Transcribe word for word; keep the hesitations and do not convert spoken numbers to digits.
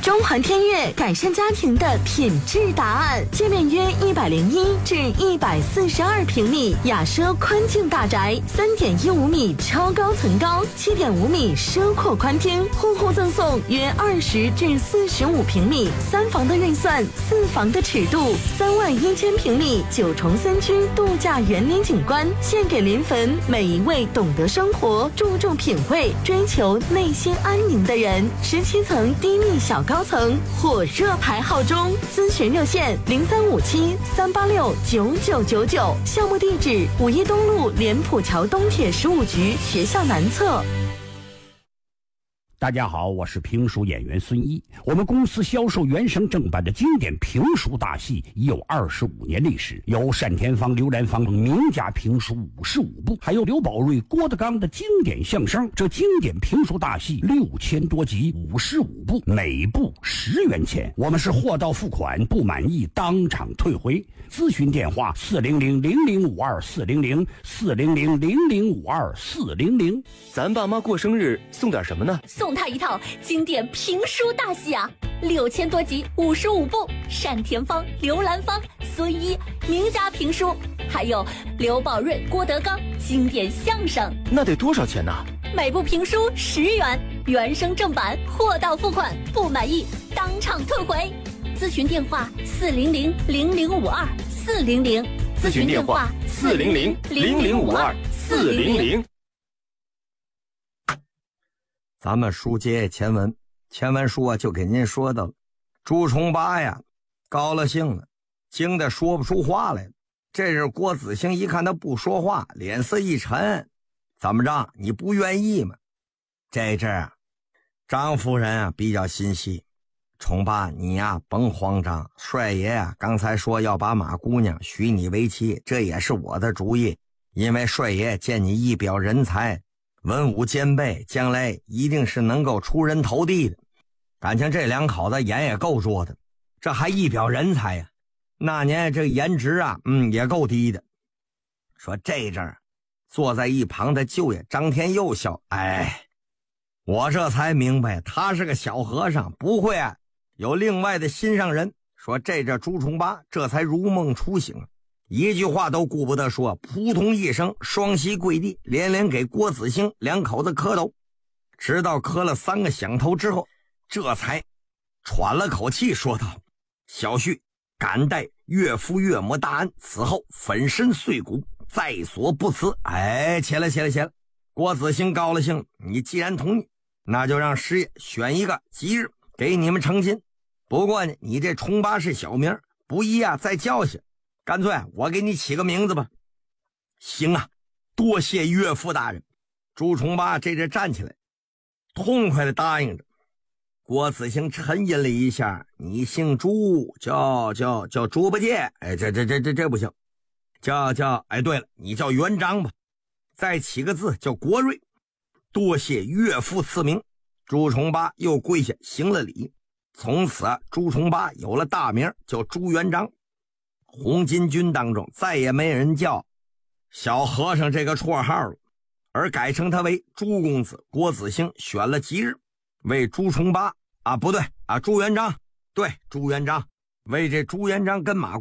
中环天悦改善家庭的品质答案，界面约一百零一至一百四十二平米，雅奢宽境大宅，三点一五米超高层高，七点五米奢阔宽厅，户户赠送约二十至四十五平米，三房的预算，四房的尺度，三万一千平米，九重三居度假园林景观，献给临汾每一位懂得生活、注重品味、追求内心安宁的人。十七层低密小高层，火热排号中，咨询热线零三五七三八六九九九九，项目地址五一东路莲浦桥东铁十五局学校南侧。 大家好，我是评书演员孙一。我们公司销售原声正版的经典评书大戏已有二十五年历史，有单田芳、刘兰芳等名家评书五十五部，还有刘宝瑞、郭德纲的经典相声。这经典评书大戏六千多集，五十五部，每部十元钱。我们是货到付款，不满意当场退回。咨询电话四零零零零五二四零零四零零零零五二四零零。 咱爸妈过生日送点什么呢？ 送他一套经典评书大戏啊，六千多集，五十五部，单田芳、刘兰芳、孙一名家评书，还有刘宝瑞、郭德纲经典相声。 那得多少钱呢？ 每部评书十元，原声正版，货到付款，不满意当场退回。咨询电话四零零零零五二四零零， 咨询电话四零零零零五二四零零。 咱们书接前文，前文书啊就给您说到了，朱重八呀高了兴了，惊得说不出话来了。这是郭子兴一看他不说话，脸色一沉，怎么着，你不愿意吗？这阵啊张夫人啊比较心细，重八你呀甭慌张，帅爷啊刚才说要把马姑娘许你为妻，这也是我的主意，因为帅爷见你一表人才，文武兼备，将来一定是能够出人头地的。感情这两口子眼也够拙的，这还一表人才呀、啊、那年这颜值啊嗯也够低的。说这阵儿坐在一旁的舅爷张天佑笑，哎，我这才明白他是个小和尚，不会啊有另外的心上人。说这阵朱重八这才如梦初醒，一句话都顾不得说，扑通一声双膝跪地，连连给郭子兴两口子磕头，直到磕了三个响头之后，这才喘了口气说道：小婿感戴岳父岳母大恩，此后粉身碎骨在所不辞。哎，起来起来起来，郭子兴高了兴，你既然同意，那就让师爷选一个吉日给你们成亲。不过呢，你这重八是小名，不宜啊再叫下，干脆我给你起个名字吧。行啊，多谢岳父大人。朱重八这阵站起来，痛快的答应着。郭子兴沉吟了一下，你姓朱，叫叫叫猪八戒，哎，这这这这这不行，叫叫哎，对了，你叫元璋吧，再起个字叫国瑞。多谢岳父赐名。朱重八又跪下行了礼，从此啊，朱重八有了大名，叫朱元璋。红巾军当中再也没人叫小和尚这个绰号了，而改称他为朱公子。郭子兴选了吉日，为朱重八啊不对啊朱元璋，对朱元璋，为这朱元璋跟马